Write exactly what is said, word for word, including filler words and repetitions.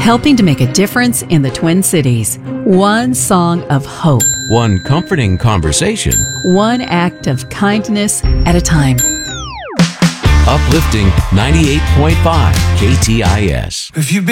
helping to make a difference in the Twin Cities. One song of hope. One comforting conversation. One act of kindness at a time. Uplifting ninety-eight point five K T I S. If you've been